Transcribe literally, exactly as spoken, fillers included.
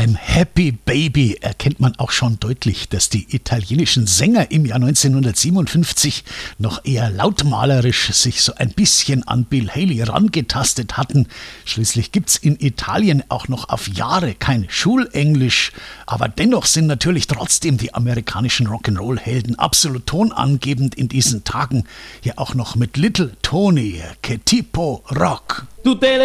Beim Happy Baby erkennt man auch schon deutlich, dass die italienischen Sänger im Jahr neunzehnhundertsiebenundfünfzig noch eher lautmalerisch sich so ein bisschen an Bill Haley rangetastet hatten. Schließlich gibt's in Italien auch noch auf Jahre kein Schulenglisch. Aber dennoch sind natürlich trotzdem die amerikanischen Rock'n'Roll-Helden absolut tonangebend in diesen Tagen. Hier auch noch mit Little Tony, Che tipo rock. Tutte